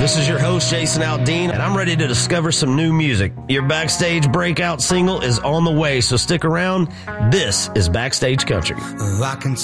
This is your host, Jason Aldean, and I'm ready to discover some new music. Your Backstage breakout single is on the way, so stick around. This is Backstage Country. I can